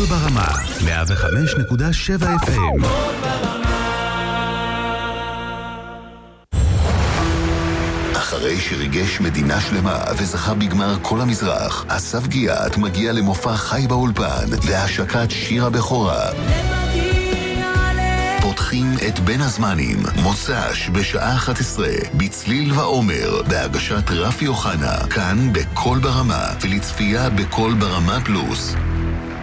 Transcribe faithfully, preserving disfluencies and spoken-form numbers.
קול ברמה, מאה וחמש נקודה שבע אף אם. אחרי שריגש מדינה שלמה וזכה בגמר כל המזרח, אסף גיאת מגיע למופע חי באולפן להשקת שיר הבכורה. פותחים את בין הזמנים, מוצ"ש בשעה אחת עשרה, בצליל ועומר, בהגשת רפי אוחנה, כאן בקול ברמה, ולצפייה בקול ברמה פלוס.